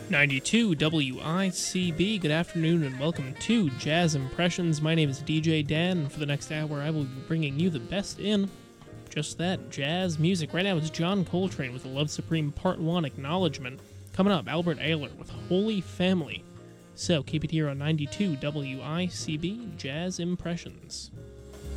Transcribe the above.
92 WICB, good afternoon and welcome to Jazz Impressions. My name is DJ Dan, and for the next hour I will be bringing you the best in just that, jazz music. Right now it's John Coltrane with the Love Supreme Part 1 Acknowledgement. Coming up, Albert Ayler with Holy Family. So keep it here on 92 WICB, Jazz Impressions.